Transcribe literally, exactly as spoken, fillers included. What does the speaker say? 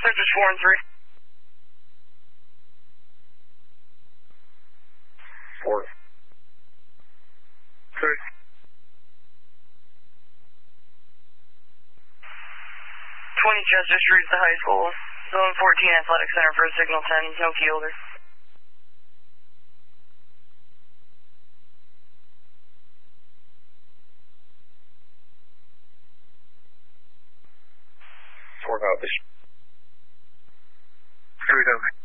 Sectors four and three. Four. Three. twenty Chester Street, the high school. Zone fourteen Athletic Center for a signal ten, no key holder. Four copies. Here we go.